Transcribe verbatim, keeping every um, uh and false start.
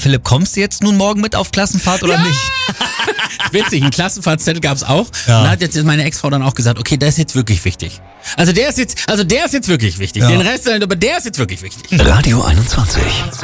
Philipp, kommst du jetzt nun morgen mit auf Klassenfahrt oder Ja! nicht? Witzig, einen Klassenfahrtzettel gab's auch. Ja. Und da hat jetzt meine Ex-Frau dann auch gesagt, okay, der ist jetzt wirklich wichtig. Also der ist jetzt, also der ist jetzt wirklich wichtig. Ja. Den Rest, aber der ist jetzt wirklich wichtig. Radio einundzwanzig.